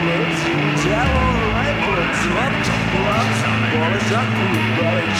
blues. Devil rainbows, love to blood. Boys up from the village,